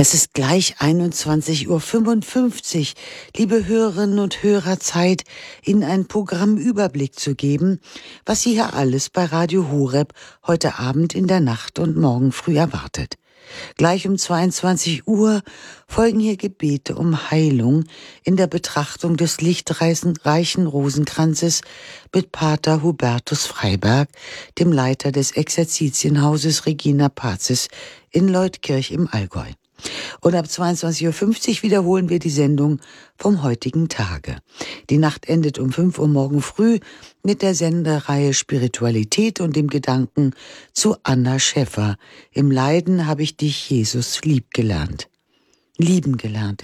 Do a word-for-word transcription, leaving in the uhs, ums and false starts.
Es ist gleich einundzwanzig Uhr fünfundfünfzig. Liebe Hörerinnen und Hörer, Zeit, Ihnen einen Programmüberblick zu geben, was Sie hier alles bei Radio Horeb heute Abend, in der Nacht und morgen früh erwartet. Gleich um zweiundzwanzig Uhr folgen hier Gebete um Heilung in der Betrachtung des lichtreichen Rosenkranzes mit Pater Hubertus Freiberg, dem Leiter des Exerzitienhauses Regina Pazis in Leutkirch im Allgäu. Und ab zweiundzwanzig Uhr fünfzig wiederholen wir die Sendung vom heutigen Tage. Die Nacht endet um fünf Uhr morgen früh mit der Sendereihe Spiritualität und dem Gedanken zu Anna Schäffer. Im Leiden habe ich dich, Jesus, lieb gelernt. Lieben gelernt.